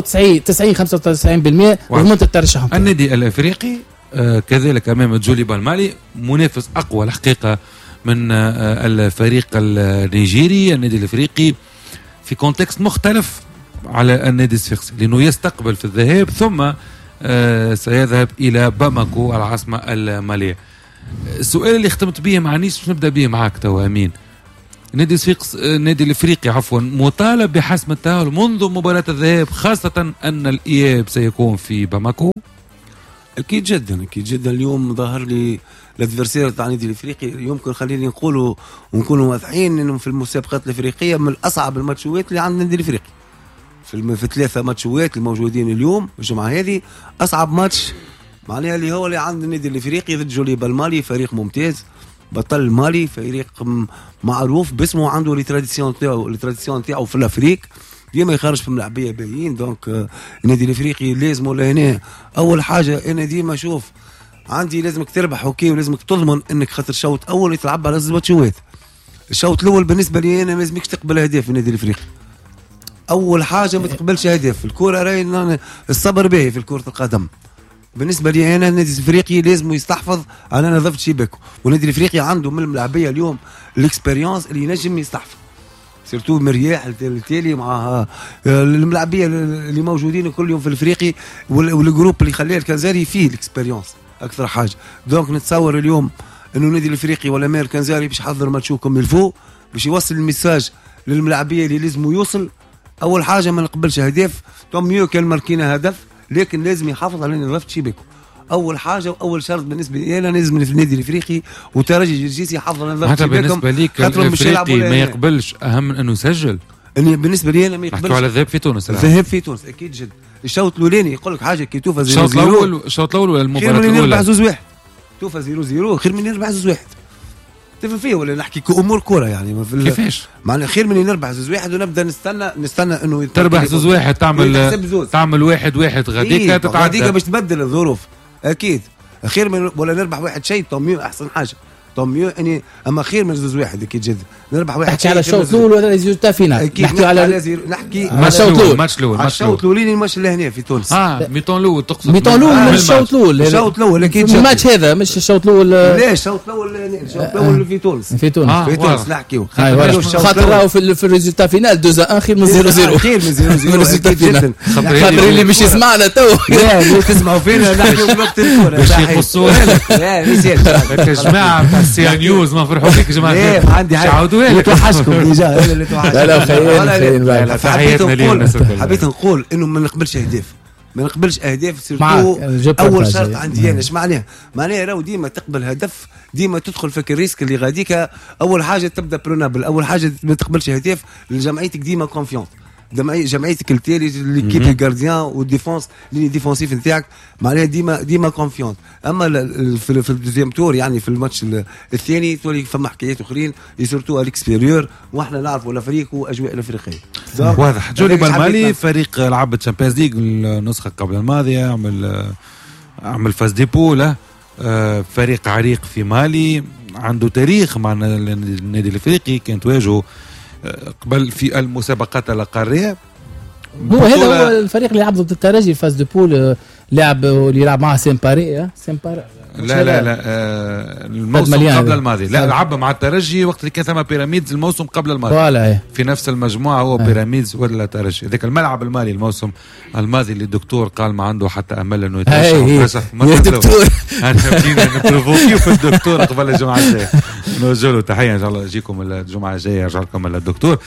95% ضمنت الترشح. النادي الافريقي كذلك امام جولي بالمالي منافس اقوى الحقيقه من الفريق النيجيري. النادي الافريقي في كونتكست مختلف على النادي الصفاقسي لانه يستقبل في الذهاب ثم سيذهب الى باماكو العاصمه الماليه. السؤال اللي ختمت به مع نيس باش نبدا به معاك توا امين. النادي الافريقي مطالب بحسم التأهل منذ مباراة الذهاب خاصة ان الاياب سيكون في باماكو. اكيد جدا اليوم ظهر لي الادفيرسير تاع النادي الافريقي يمكن خليني نقولوا ونكونوا واضحين انه في المسابقات الافريقيه من اصعب الماتشات اللي عند النادي الافريقي في 3 ماتشات الموجودين اليوم الجمعه هذه اصعب ماتش معناها اللي هو اللي عند النادي الافريقي ضد جولي بالمالي فريق ممتاز بطل المالي فريق معروف باسمه عنده لي تراديسيون تاعو في الافريق ديما يخرج في ملاعبيه باهيين. دونك النادي الافريقي لازم ولا هنا اول حاجه انا ديما اشوف عندي لازمك تربح اوكي ولازمك تضمن انك خاطر شوط اول تلعب على زوج شوط. الشوط الاول بالنسبه لي انا لازمكش تقبل اهداف في النادي الافريقي. اول حاجه ما تقبلش اهداف الكره راهي الصبر باهي في كره القدم. بالنسبه لي انا النادي الافريقي لازم يستحفظ على نظافه شباكه والنادي الافريقي عنده من الملاعبيه اليوم الاكسبيريونس اللي ينجم يستحفظ سيرتو مرياح التالي مع الملاعبيه اللي موجودين كل يوم في الافريقي والجروب اللي خلاه الكنزاري فيه الاكسبيريونس اكثر حاجه. دونك نتصور اليوم انه النادي الافريقي ولا مير الكنزاري باش يحضر ماتشوكم الفو باش يوصل الميساج للملاعبيه اللي لازم يوصل. اول حاجه ما نقبلش اهداف ميو كان ماركينا هدف لكن لازم يحافظ على نظافه شباكه. اول حاجه واول شرط بالنسبه لي انا لازم في النادي الافريقي وترجي جرجيسي يحافظ على نظافه شباكه. بالنسبه ليك الافريقي ما يقبلش اهم من انه يسجل. بالنسبه لي انا ما يقبلش على الذهاب في تونس. الذهاب في تونس اكيد جد. الشوط الاولاني يقول لك حاجه كي توفى 0-0 الشوط الاول ولا المباراه الاولى نربح 2-1 توفى 0-0 خير من نربح 2-1 تفهم فيه ولا نحكي كأمور كرة يعني كيفاش معنى خير من نربح 2-1 ونبدا نستنى انه تربح 2-1 تعمل 1-1 غاديك تتعدى غاديك باش تبدل الظروف اكيد. خير من ولا نربح 1 طوميو احسن حاجه طوميو اني اما خير من 2-1 اكيد جدا نربح 1 على الشوط الاول ولا ريزولتا فينال نحكي على نحكي الماتش الاول الشوط الاولاني الماتش اللي هنا في تونس ميطون الاول تقصد ميطون الاول مش الشوط الاول اكيد الماتش هذا مش الشوط الاول لا الشوط الاول في تونس في تونس نحكيو خاطر راهو في الريزولتا فينال 2-1 خير من 0-0 خير من 0-0 جدا خاطر اللي مش يسمعنا تو لا تسمعوا فينا نحكيو بوقت الكره باش يقصوها لك لا ميسيل يا جماعه تاع سي نيوز ما فرحوا فيك يا جماعه ايه عندي حاجه عاودوها لك توحشكم ديجا اللي توحش لا خير حبيت نقول انه ما نقبلش اهداف سيرتو اول شرط عندي انا ايش معناه راهو ديما تقبل هدف ديما تدخل في الريسك اللي غاديك اول حاجه تبدا برونابل اول حاجه ما تقبلش هدف لجمعيتك ديما كونفيونس جمعيتك التالي ليكيب الجارديان والديفونس ليني ديفونسيف نتاعك معناها ديما كونفيونس. اما في الدوزيام تور يعني في الماتش الثاني تولي فما حكايات اخرين سورتو الاكسبيريور واحنا نعرفوا الافريق واجواء الافريقيه واضح. جولي بالمالي فريق لعب تشامبيونز ليج النسخه قبل الماضيه عمل فاز دي بول. فريق عريق في مالي عنده تاريخ مع النادي الافريقي كان تواجهه قبل في المسابقات القاريه. هذا هو الفريق اللي لعب ضد الترجي فاز دي بول لعب اللي يلعب معه سيمباري لا الموسم قبل الماضي لا لعب مع الترجي وقت اللي كان ثم بيراميدز الموسم قبل الماضي في نفس المجموعه هو بيراميدز ولا الترجي. ذاك الملعب المالي الموسم الماضي اللي الدكتور قال ما عنده حتى امل انه يترشح يا دكتور انا بدينا نبروفوكيو في الدكتور قبل الجمعه الجايه نوجه له تحيه ان شاء الله يجيكم الجمعه الجايه يرجع لكم الدكتور.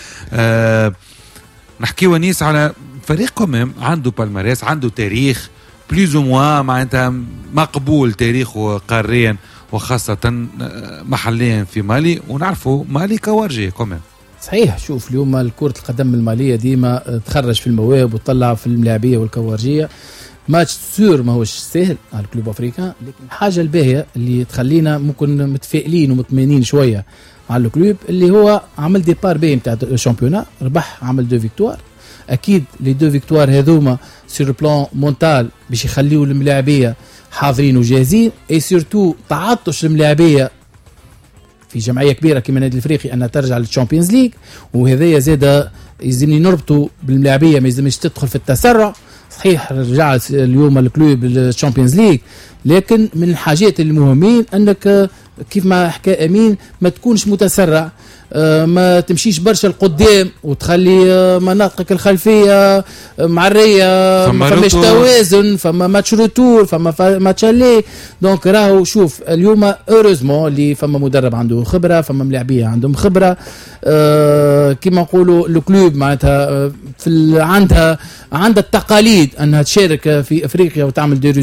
نحكي ونيس على فريق كوميم عنده بالماريس عنده تاريخ بليز او موا معناتها مقبول تاريخه قاريا وخاصة محليا في مالي ونعرفوا مالي كوارجي كمان. صحيح. شوف اليوم كرة القدم المالية ديما تخرج في المواهب وتطلع في الملاعبية والكوارجية. ماتش سور ما هوش سهل على الكلوب افريقيا لكن الحاجة الباهية اللي تخلينا ممكن متفائلين ومطمئنين شوية على الكلوب اللي هو عمل ديبار باهي نتاع الشامبيونات ربح عمل 2 فيكتوار. اكيد لي 2 فيكتوار هذوما سور بلان مونتال باش يخليوا الملاعبيه حاضرين وجاهزين اي سورتو تعطش الملاعبيه في جمعيه كبيره كما النادي الافريقي انها ترجع للشامبيونز ليج وهذايا زاد يلزمني نربطوا بالملاعبيه ما يلزمش تدخل في التسرع. صحيح رجعت اليوم الكلوب للشامبيونز ليج لكن من الحاجات المهمين انك كيف ما حكى امين ما تكونش متسرع ما تمشيش برشا القدام وتخلي مناطقك الخلفيه معريه ما فماش توازن فما ماتش روتور فما ماتش لي دونك راهو شوف اليوم اوروزمون اللي فما مدرب عنده خبره فما ملاعبيه عندهم خبره كما نقولوا الكلوب معناتها عندها التقاليد انها تشارك في افريقيا وتعمل